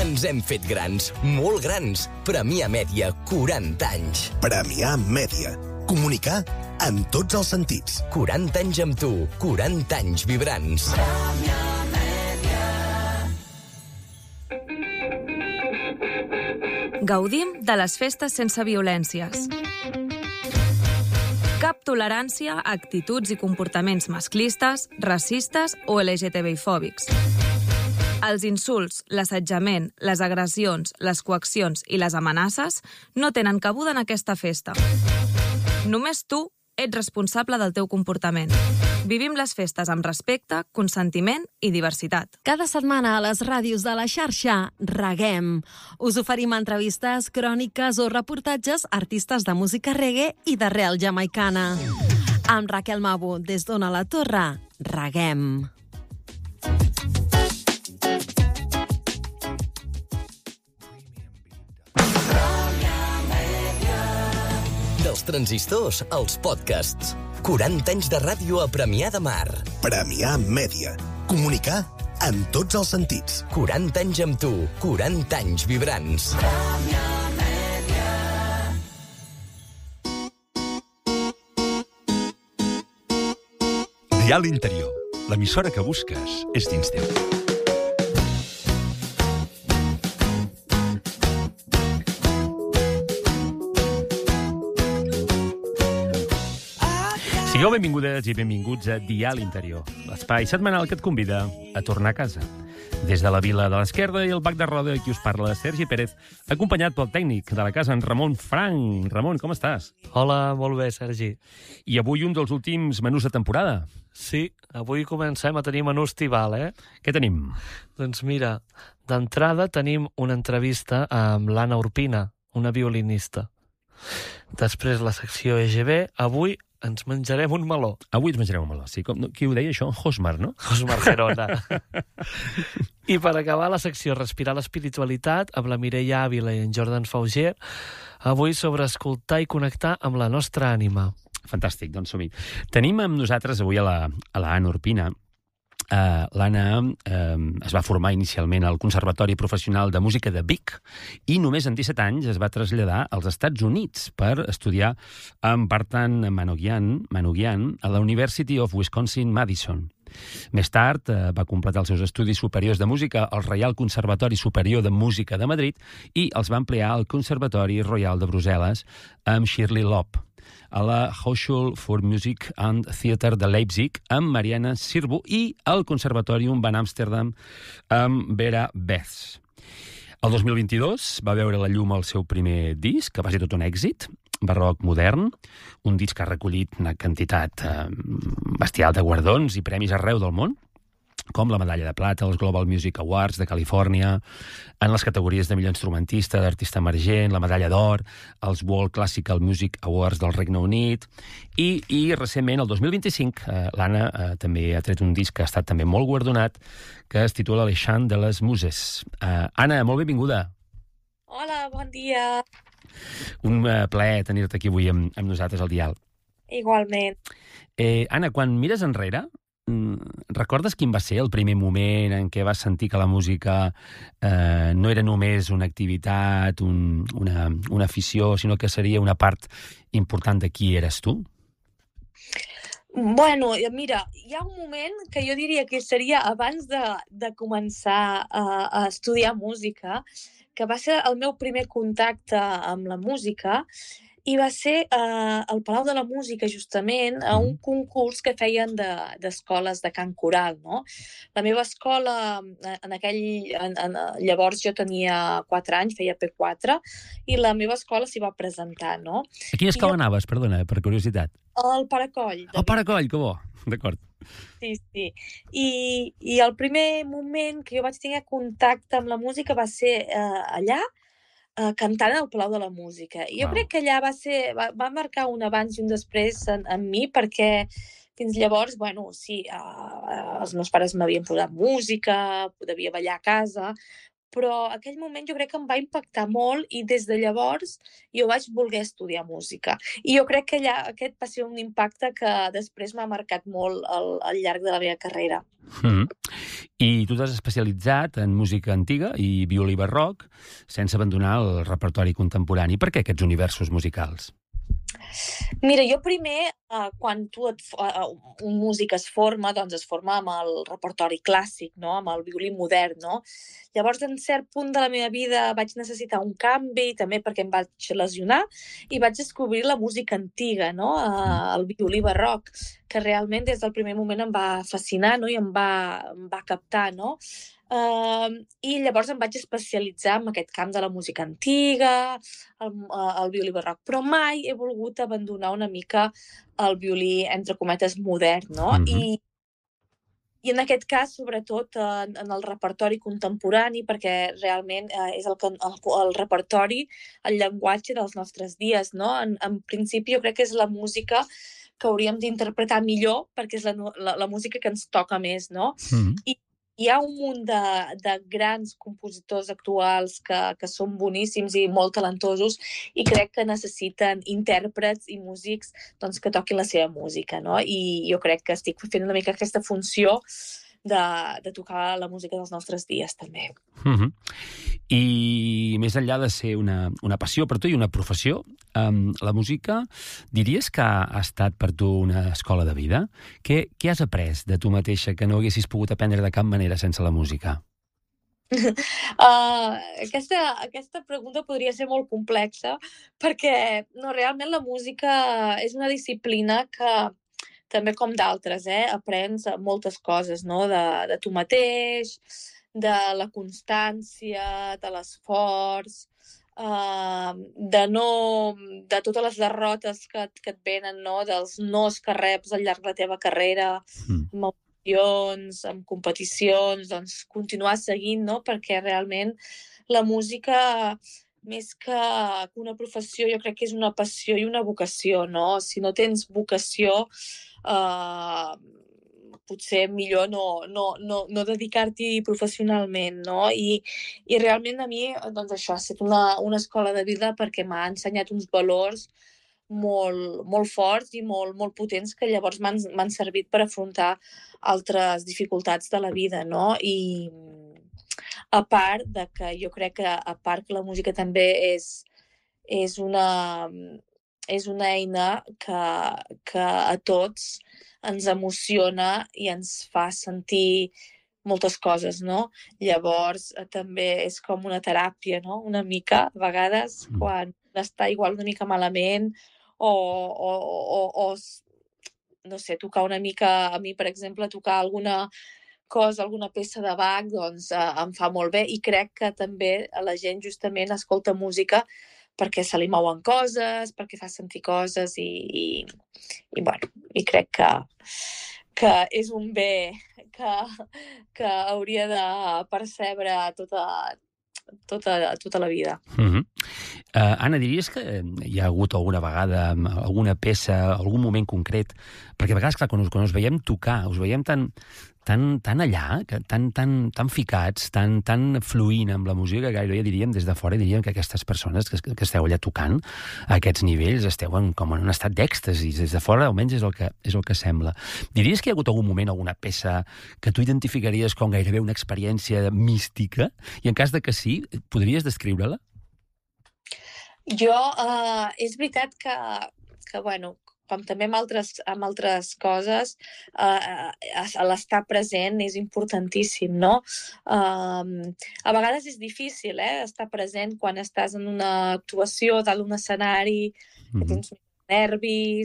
Ens hem fet grans, molt grans. Premià Mèdia, 40 anys. Premià Mèdia. Comunicar en tots els sentits. 40 anys amb tu, 40 anys vibrants. Premià Mèdia. Gaudim de les festes sense violències. Cap tolerància a actituds i comportaments masclistes, racistes o LGTBI-fòbics. Els insults, l'assetjament, les agressions, les coaccions i les amenaces no tenen cabuda en aquesta festa. Només tu ets responsable del teu comportament. Vivim les festes amb respecte, consentiment i diversitat. Cada setmana a les ràdios de la xarxa Reguem. Us oferim entrevistes, cròniques o reportatges a artistes de música reggae i d'arrel jamaicana. Amb Raquel Mabo, des d'Ona la Torre, Reguem. Dels transistors als podcasts. 40 anys de ràdio a Premià de Mar. Premià Mèdia. Comunicar en tots els sentits. 40 anys amb tu, 40 anys vibrants. Premià Mèdia. Dial Interior. L'emissora que busques és dins teu. Sigueu benvingudes i benvinguts a Dial Interior, l'espai setmanal que et convida a tornar a casa. Des de la Vila de l'Esquerda i el Bac de Roda, qui us parla, Sergi Pérez, acompanyat pel tècnic de la casa, en Ramon Frank. Ramon, com estàs? Hola, molt bé, Sergi. I avui un dels últims menús de temporada. Sí, avui comencem a tenir menú estival, Què tenim? Doncs mira, d'entrada tenim una entrevista amb l'Anna Urpina, una violinista. Després la secció EGB, avui ens menjarem un meló. Avui ens menjarem un meló, sí. Qui ho deia, això? Hosmar, no? Hosmar Gerona. I per acabar la secció Respirar l'espiritualitat, amb la Mireia Ávila i en Jordan Fauger, avui sobre escoltar i connectar amb la nostra ànima. Fantàstic, doncs som-hi. Tenim amb nosaltres avui a l'Anna Urpina. L'Anna es va formar inicialment al Conservatori Professional de Música de Vic i només amb 17 anys es va traslladar als Estats Units per estudiar amb Bartan Manoogian a la University of Wisconsin-Madison. Més tard va completar els seus estudis superiors de música al Reial Conservatori Superior de Música de Madrid i els va ampliar al Conservatori Royal de Brussel·les amb Shirley Lopp, a la Hochschule für Musik and Theater de Leipzig amb Mariana Sirbu i al Conservatorium van Amsterdam amb Vera Beths. El 2022 va veure la llum el seu primer disc, que va ser tot un èxit, barroc modern, un disc que ha recollit una quantitat bestial de guardons i premis arreu del món, com la medalla de plata als Global Music Awards de Califòrnia, en les categories de millor instrumentista, d'artista emergent, la medalla d'or, als World Classical Music Awards del Regne Unit, i recentment, el 2025, l'Anna també ha tret un disc que ha estat també molt guardonat, que es titula Les Chants de les Muses. Anna, molt benvinguda. Hola, bon dia. Un plaer tenir-te aquí avui amb nosaltres al Dial. Igualment. Anna, quan mires enrere, recordes quin va ser el primer moment en què vas sentir que la música no era només una activitat, una afició, sinó que seria una part important de qui eres tu? Bueno, mira, hi ha un moment que jo diria que seria abans de començar a estudiar música, que va ser el meu primer contacte amb la música, i va ser al Palau de la Música, justament, a un concurs que feien d'escoles de cant coral, no? La meva escola, llavors jo tenia 4 anys, feia P4, i la meva escola s'hi va presentar, no? A quina escola anaves, perdona, per curiositat? Al Paracoll. Al Paracoll, que bo, d'acord. Sí, sí. I el primer moment que jo vaig tenir contacte amb la música va ser allà, cantant al Palau de la Música. I jo crec que allà va marcar un abans i un després en mi, perquè fins llavors, bueno, sí, els meus pares m'havien posat música, devia ballar a casa, però aquell moment jo crec que em va impactar molt i des de llavors jo vaig voler estudiar música. I jo crec que aquest va ser un impacte que després m'ha marcat molt al llarg de la meva carrera. I tu t'has especialitzat en música antiga i violí barroc sense abandonar el repertori contemporani. Per què aquests universos musicals? Mira, jo primer, quan un músic es forma, doncs es forma amb el repertori clàssic, no? Amb el violí modern, no? Llavors, en cert punt de la meva vida vaig necessitar un canvi, també perquè em vaig lesionar, i vaig descobrir la música antiga, no? El violí barroc, que realment des del primer moment em va fascinar, no? I em va captar, no? I llavors em vaig especialitzar en aquest camp de la música antiga, el violí barroc, però mai he volgut abandonar una mica el violí, entre cometes, modern, no? I en aquest cas, sobretot, en el repertori contemporani, perquè realment és el repertori, el llenguatge dels nostres dies, no? En principi, jo crec que és la música que hauríem d'interpretar millor, perquè és la música que ens toca més, no? I hi ha un munt de grans compositors actuals que són boníssims i molt talentosos i crec que necessiten intèrprets i músics doncs, que toquin la seva música, no? I jo crec que estic fent una mica aquesta funció de tocar la música dels nostres dies, també. I més enllà de ser una passió per tu i una professió, la música, diries que ha estat per tu una escola de vida? Què has après de tu mateixa que no haguessis pogut aprendre de cap manera sense la música? Aquesta pregunta podria ser molt complexa perquè realment la música és una disciplina que també com d'altres, aprens moltes coses, no? De tu mateix, de la constància, de l'esforç, de totes les derrotes que et venen, no? Dels nos que reps al llarg de la teva carrera, amb audicions, amb competicions, doncs continuar seguint, no? Perquè realment la música, més que una professió, jo crec que és una passió i una vocació, no? Si no tens vocació, potser millor no dedicar-t'hi professionalment, no? I realment a mi, doncs això, ha estat una escola de vida perquè m'ha ensenyat uns valors molt, molt forts i molt, molt potents que llavors m'han servit per afrontar altres dificultats de la vida, no? I a part de que jo crec que la música també és una eina que a tots ens emociona i ens fa sentir moltes coses, no? Llavors, també és com una teràpia, no? Una mica, a vegades, quan està igual una mica malament o no sé, tocar una mica, a mi, per exemple, tocar alguna cosa, alguna peça de Bach, doncs em fa molt bé i crec que també la gent justament escolta música perquè se li mouen coses, perquè fa sentir coses i crec que és un bé que hauria de percebre tota la vida. Anna, diries que hi ha hagut alguna vegada, alguna peça, algun moment concret? Perquè a vegades, clar, quan us veiem tocar, us veiem tan allà, tan ficats, tan fluint amb la música, que gairebé diríem, des de fora, diríem que aquestes persones que esteu allà tocant a aquests nivells esteu com en un estat d'èxtasi. Des de fora, almenys, és el que sembla. Diries que hi ha hagut algun moment, alguna peça que tu identificaries com gairebé una experiència mística? I en cas de que sí, podries descriure-la? Jo, és veritat que bueno, com també amb altres coses, l'estar present és importantíssim, no? A vegades és difícil, estar present quan estàs en una actuació dalt d'un escenari, que tens nervis,